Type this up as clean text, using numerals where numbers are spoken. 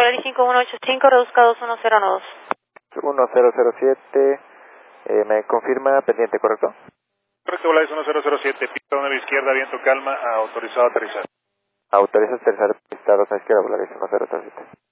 Volaris 5185, reduzca 2102. 1007, me confirma pendiente, ¿correcto? Correcto, Volaris 1007, pista a la izquierda, viento calma, autorizado a aterrizar. Autoriza aterrizar pista 2 a la izquierda, Volaris 1007.